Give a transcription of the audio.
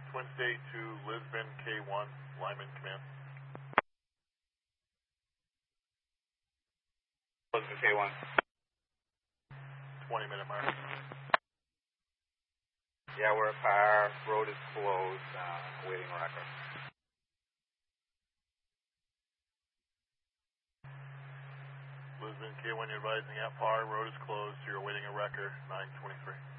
Twin State to Lisbon, K1, Lyman, command. Lisbon, K1. 20-minute mark. Yeah, we're at par. Road is closed. Waiting record. Lisbon, K1, you're advising at par. Road is closed, so you're awaiting a wrecker, 923.